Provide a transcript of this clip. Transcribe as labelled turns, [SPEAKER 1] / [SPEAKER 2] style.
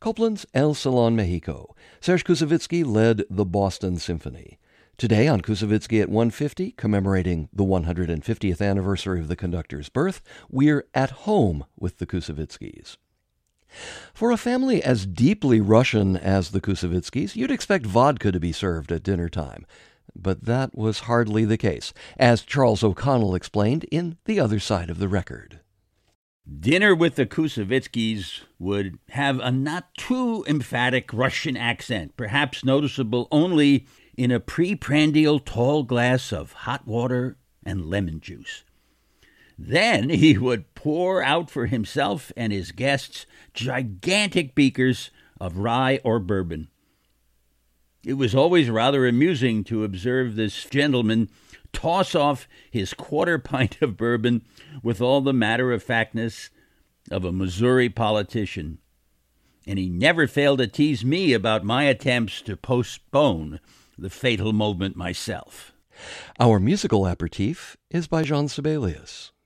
[SPEAKER 1] Copland's El Salon Mexico. Serge Koussevitzky led the Boston Symphony. Today on Koussevitzky at 150, commemorating the 150th anniversary of the conductor's birth, we're at home with the Koussevitskys. For a family as deeply Russian as the Koussevitskys, you'd expect vodka to be served at dinner time. But that was hardly the case, as Charles O'Connell explained in The Other Side of the Record.
[SPEAKER 2] Dinner with the Koussevitskys would have a not too emphatic Russian accent, perhaps noticeable only in a preprandial tall glass of hot water and lemon juice. Then he would pour out for himself and his guests gigantic beakers of rye or bourbon. It was always rather amusing to observe this gentleman toss off his quarter pint of bourbon with all the matter-of-factness of a Missouri politician. And he never failed to tease me about my attempts to postpone the fatal moment myself.
[SPEAKER 1] Our musical aperitif is by Jean Sibelius.